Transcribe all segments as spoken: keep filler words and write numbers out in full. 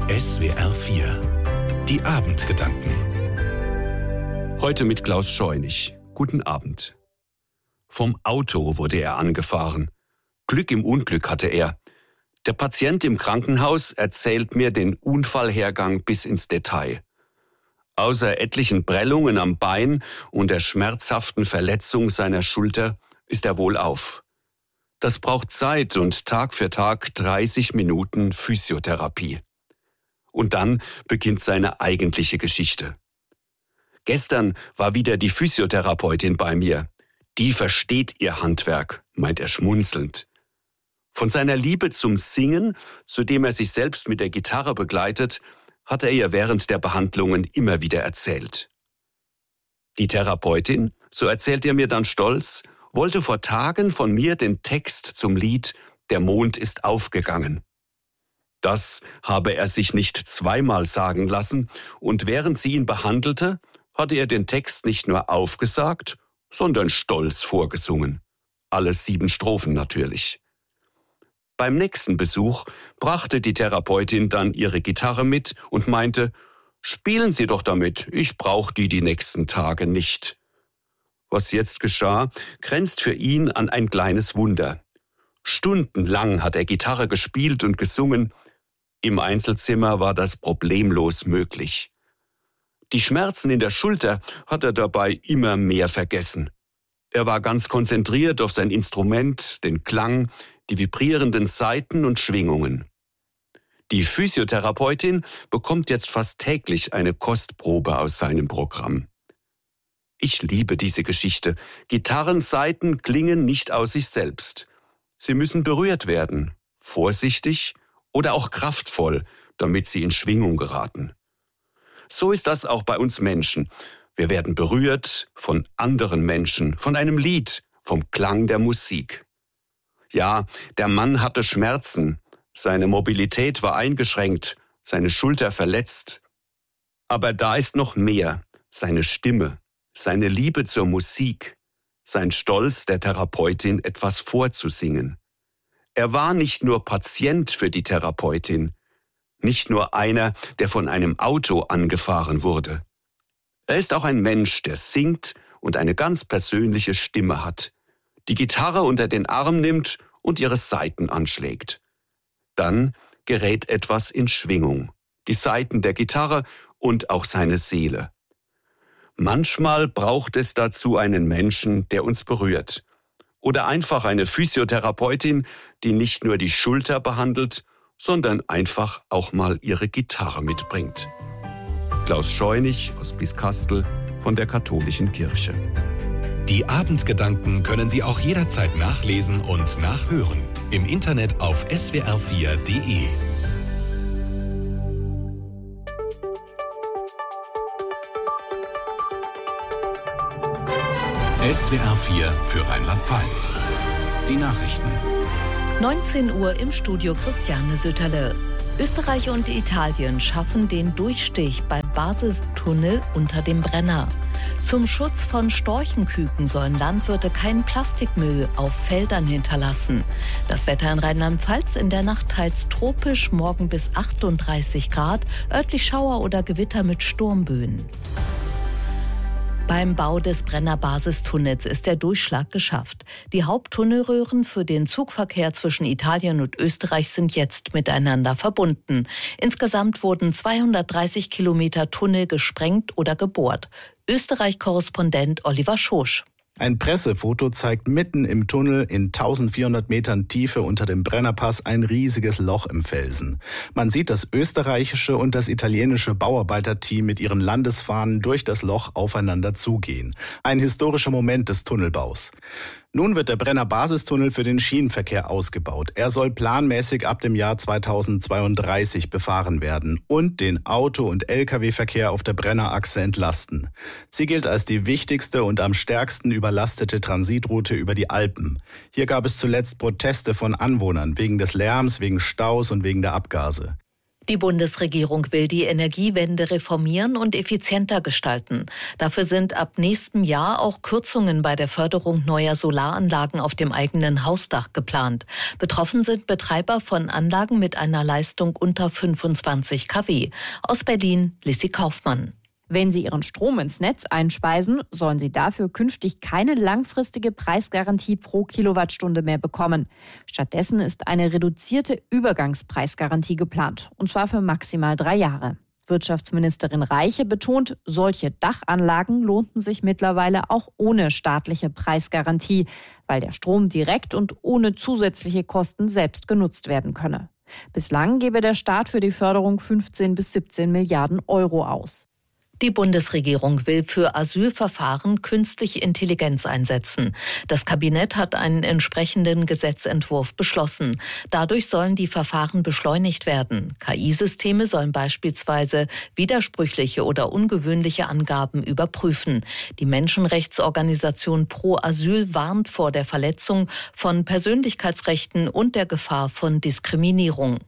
S W R vier. Die Abendgedanken. Heute mit Klaus Scheunig. Guten Abend. Vom Auto wurde er angefahren. Glück im Unglück hatte er. Der Patient im Krankenhaus erzählt mir den Unfallhergang bis ins Detail. Außer etlichen Prellungen am Bein und der schmerzhaften Verletzung seiner Schulter ist er wohlauf. Das braucht Zeit und Tag für Tag dreißig Minuten Physiotherapie. Und dann beginnt seine eigentliche Geschichte. Gestern war wieder die Physiotherapeutin bei mir. Die versteht ihr Handwerk, meint er schmunzelnd. Von seiner Liebe zum Singen, zu dem er sich selbst mit der Gitarre begleitet, hat er ihr während der Behandlungen immer wieder erzählt. Die Therapeutin, so erzählt er mir dann stolz, wollte vor Tagen von mir den Text zum Lied »Der Mond ist aufgegangen«. Das habe er sich nicht zweimal sagen lassen, und während sie ihn behandelte, hatte er den Text nicht nur aufgesagt, sondern stolz vorgesungen. Alle sieben Strophen natürlich. Beim nächsten Besuch brachte die Therapeutin dann ihre Gitarre mit und meinte, »Spielen Sie doch damit, ich brauche die die nächsten Tage nicht.« Was jetzt geschah, grenzt für ihn an ein kleines Wunder. Stundenlang hat er Gitarre gespielt und gesungen. Im Einzelzimmer war das problemlos möglich. Die Schmerzen in der Schulter hat er dabei immer mehr vergessen. Er war ganz konzentriert auf sein Instrument, den Klang, die vibrierenden Saiten und Schwingungen. Die Physiotherapeutin bekommt jetzt fast täglich eine Kostprobe aus seinem Programm. Ich liebe diese Geschichte. Gitarrensaiten klingen nicht aus sich selbst. Sie müssen berührt werden, vorsichtig oder auch kraftvoll, damit sie in Schwingung geraten. So ist das auch bei uns Menschen. Wir werden berührt von anderen Menschen, von einem Lied, vom Klang der Musik. Ja, der Mann hatte Schmerzen, seine Mobilität war eingeschränkt, seine Schulter verletzt. Aber da ist noch mehr, seine Stimme, seine Liebe zur Musik, sein Stolz der Therapeutin, etwas vorzusingen. Er war nicht nur Patient für die Therapeutin, nicht nur einer, der von einem Auto angefahren wurde. Er ist auch ein Mensch, der singt und eine ganz persönliche Stimme hat, die Gitarre unter den Arm nimmt und ihre Saiten anschlägt. Dann gerät etwas in Schwingung, die Saiten der Gitarre und auch seine Seele. Manchmal braucht es dazu einen Menschen, der uns berührt. Oder einfach eine Physiotherapeutin, die nicht nur die Schulter behandelt, sondern einfach auch mal ihre Gitarre mitbringt. Klaus Scheunig aus Blieskastel von der Katholischen Kirche. Die Abendgedanken können Sie auch jederzeit nachlesen und nachhören. Im Internet auf S W R vier Punkt de. S W R vier für Rheinland-Pfalz. Die Nachrichten. neunzehn Uhr im Studio Christiane Sütterle. Österreich und Italien schaffen den Durchstich beim Basistunnel unter dem Brenner. Zum Schutz von Storchenküken sollen Landwirte keinen Plastikmüll auf Feldern hinterlassen. Das Wetter in Rheinland-Pfalz in der Nacht teils tropisch, morgen bis achtunddreißig Grad, örtlich Schauer oder Gewitter mit Sturmböen. Beim Bau des Brenner Basistunnels ist der Durchschlag geschafft. Die Haupttunnelröhren für den Zugverkehr zwischen Italien und Österreich sind jetzt miteinander verbunden. Insgesamt wurden zweihundertdreißig Kilometer Tunnel gesprengt oder gebohrt. Österreich-Korrespondent Oliver Schosch. Ein Pressefoto zeigt mitten im Tunnel in eintausendvierhundert Metern Tiefe unter dem Brennerpass ein riesiges Loch im Felsen. Man sieht das österreichische und das italienische Bauarbeiterteam mit ihren Landesfahnen durch das Loch aufeinander zugehen. Ein historischer Moment des Tunnelbaus. Nun wird der Brenner Basistunnel für den Schienenverkehr ausgebaut. Er soll planmäßig ab dem Jahr zweitausendzweiunddreißig befahren werden und den Auto- und L K W-Verkehr auf der Brennerachse entlasten. Sie gilt als die wichtigste und am stärksten überlastete Transitroute über die Alpen. Hier gab es zuletzt Proteste von Anwohnern wegen des Lärms, wegen Staus und wegen der Abgase. Die Bundesregierung will die Energiewende reformieren und effizienter gestalten. Dafür sind ab nächstem Jahr auch Kürzungen bei der Förderung neuer Solaranlagen auf dem eigenen Hausdach geplant. Betroffen sind Betreiber von Anlagen mit einer Leistung unter fünfundzwanzig Kilowatt. Aus Berlin, Lissi Kaufmann. Wenn Sie Ihren Strom ins Netz einspeisen, sollen Sie dafür künftig keine langfristige Preisgarantie pro Kilowattstunde mehr bekommen. Stattdessen ist eine reduzierte Übergangspreisgarantie geplant, und zwar für maximal drei Jahre. Wirtschaftsministerin Reiche betont, solche Dachanlagen lohnten sich mittlerweile auch ohne staatliche Preisgarantie, weil der Strom direkt und ohne zusätzliche Kosten selbst genutzt werden könne. Bislang gebe der Staat für die Förderung fünfzehn bis siebzehn Milliarden Euro aus. Die Bundesregierung will für Asylverfahren künstliche Intelligenz einsetzen. Das Kabinett hat einen entsprechenden Gesetzentwurf beschlossen. Dadurch sollen die Verfahren beschleunigt werden. K I-Systeme sollen beispielsweise widersprüchliche oder ungewöhnliche Angaben überprüfen. Die Menschenrechtsorganisation Pro Asyl warnt vor der Verletzung von Persönlichkeitsrechten und der Gefahr von Diskriminierung.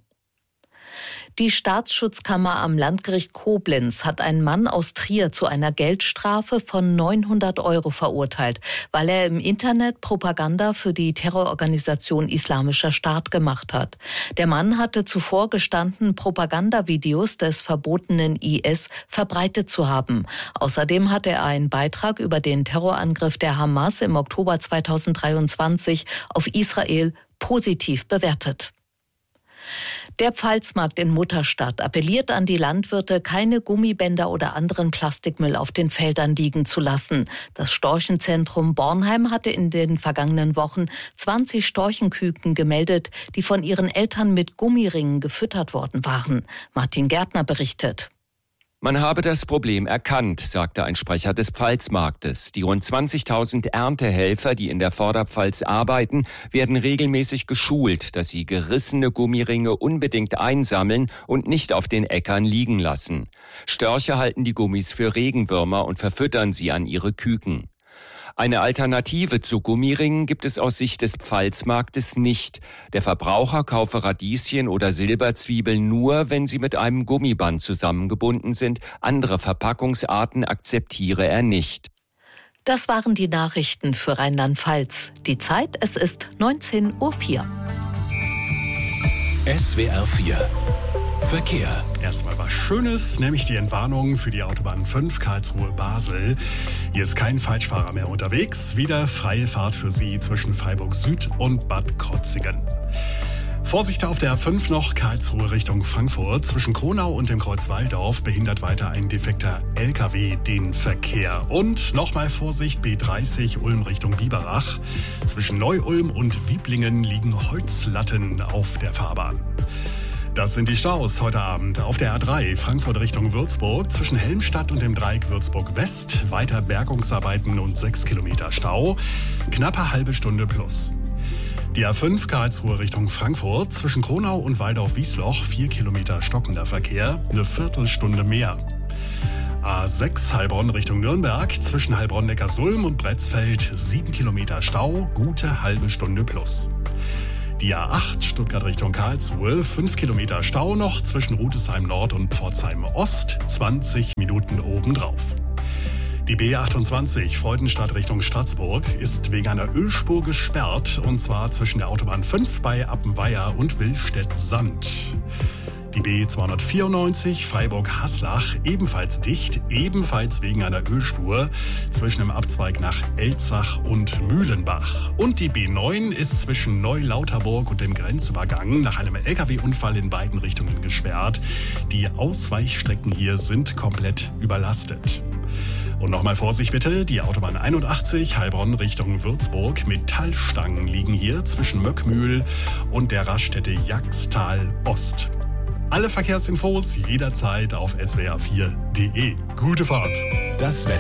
Die Staatsschutzkammer am Landgericht Koblenz hat einen Mann aus Trier zu einer Geldstrafe von neunhundert Euro verurteilt, weil er im Internet Propaganda für die Terrororganisation Islamischer Staat gemacht hat. Der Mann hatte zuvor gestanden, Propagandavideos des verbotenen I S verbreitet zu haben. Außerdem hatte er einen Beitrag über den Terrorangriff der Hamas im Oktober zweitausenddreiundzwanzig auf Israel positiv bewertet. Der Pfalzmarkt in Mutterstadt appelliert an die Landwirte, keine Gummibänder oder anderen Plastikmüll auf den Feldern liegen zu lassen. Das Storchenzentrum Bornheim hatte in den vergangenen Wochen zwanzig Storchenküken gemeldet, die von ihren Eltern mit Gummiringen gefüttert worden waren. Martin Gärtner berichtet. Man habe das Problem erkannt, sagte ein Sprecher des Pfalzmarktes. Die rund zwanzigtausend Erntehelfer, die in der Vorderpfalz arbeiten, werden regelmäßig geschult, dass sie gerissene Gummiringe unbedingt einsammeln und nicht auf den Äckern liegen lassen. Störche halten die Gummis für Regenwürmer und verfüttern sie an ihre Küken. Eine Alternative zu Gummiringen gibt es aus Sicht des Pfalzmarktes nicht. Der Verbraucher kaufe Radieschen oder Silberzwiebeln nur, wenn sie mit einem Gummiband zusammengebunden sind. Andere Verpackungsarten akzeptiere er nicht. Das waren die Nachrichten für Rheinland-Pfalz. Die Zeit, es ist neunzehn Uhr vier. S W R vier Verkehr. Erstmal was Schönes, nämlich die Entwarnung für die Autobahn fünf Karlsruhe-Basel. Hier ist kein Falschfahrer mehr unterwegs. Wieder freie Fahrt für Sie zwischen Freiburg Süd und Bad Krozingen. Vorsicht auf der A fünf noch, Karlsruhe Richtung Frankfurt. Zwischen Kronau und dem Kreuz Walldorf behindert weiter ein defekter L K W den Verkehr. Und nochmal Vorsicht, B dreißig Ulm Richtung Biberach. Zwischen Neu-Ulm und Wieblingen liegen Holzlatten auf der Fahrbahn. Das sind die Staus heute Abend. Auf der A drei Frankfurt Richtung Würzburg zwischen Helmstadt und dem Dreieck Würzburg West. Weiter Bergungsarbeiten und sechs Kilometer Stau. Knappe halbe Stunde plus. Die A fünf Karlsruhe Richtung Frankfurt zwischen Kronau und Waldorf-Wiesloch. vier Kilometer stockender Verkehr. Eine Viertelstunde mehr. A sechs Heilbronn Richtung Nürnberg zwischen Heilbronn-Neckarsulm und Bretzfeld. sieben Kilometer Stau. Gute halbe Stunde plus. Die A acht Stuttgart Richtung Karlsruhe, fünf Kilometer Stau noch zwischen Rudesheim Nord und Pforzheim Ost, zwanzig Minuten obendrauf. Die B achtundzwanzig Freudenstadt Richtung Straßburg ist wegen einer Ölspur gesperrt, und zwar zwischen der Autobahn fünf bei Appenweier und Willstedt-Sand. Die B zweihundertvierundneunzig Freiburg-Haslach ebenfalls dicht, ebenfalls wegen einer Ölspur zwischen dem Abzweig nach Elzach und Mühlenbach. Und die B neun ist zwischen Neulauterburg und dem Grenzübergang nach einem L K W-Unfall in beiden Richtungen gesperrt. Die Ausweichstrecken hier sind komplett überlastet. Und nochmal Vorsicht bitte, die Autobahn einundachtzig Heilbronn Richtung Würzburg. Metallstangen liegen hier zwischen Möckmühl und der Raststätte Jagstal Ost. Alle Verkehrsinfos jederzeit auf S W R vier Punkt de. Gute Fahrt. Das Wetter.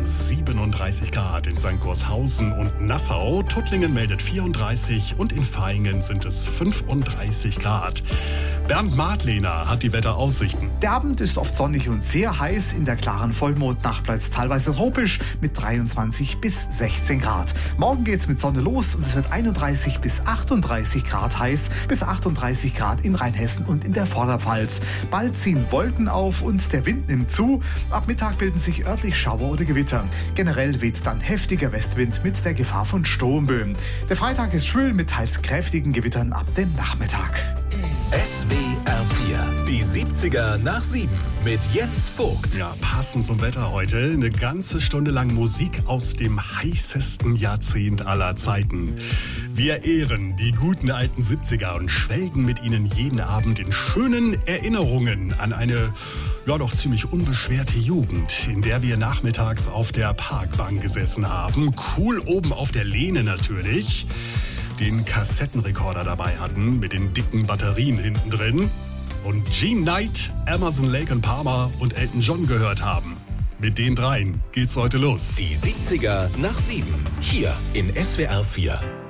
siebenunddreißig Grad in Sankt Gorshausen und Nassau. Tuttlingen meldet vierunddreißig und in Vaihingen sind es fünfunddreißig Grad. Bernd Madlener hat die Wetteraussichten. Der Abend ist oft sonnig und sehr heiß. In der klaren Vollmondnacht bleibt es teilweise tropisch mit dreiundzwanzig bis sechzehn Grad. Morgen geht's mit Sonne los und es wird einunddreißig bis achtunddreißig Grad heiß, bis achtunddreißig Grad in Rheinhessen und in der Vorderpfalz. Bald ziehen Wolken auf und der Wind nimmt zu. Ab Mittag bilden sich örtlich Schauer oder Gewitter. Generell weht dann heftiger Westwind mit der Gefahr von Sturmböen. Der Freitag ist schwül mit teils kräftigen Gewittern ab dem Nachmittag. S W R vier, die siebziger nach sieben mit Jens Vogt. Ja, passend zum Wetter heute. Eine ganze Stunde lang Musik aus dem heißesten Jahrzehnt aller Zeiten. Wir ehren die guten alten siebziger und schwelgen mit ihnen jeden Abend in schönen Erinnerungen an eine, ja doch ziemlich unbeschwerte Jugend, in der wir nachmittags auf der Parkbank gesessen haben. Cool oben auf der Lehne natürlich. Den Kassettenrekorder dabei hatten mit den dicken Batterien hinten drin und Jean Knight, Emerson, Lake and Palmer und Elton John gehört haben. Mit den dreien geht's heute los. Die siebziger nach sieben, hier in S W R vier.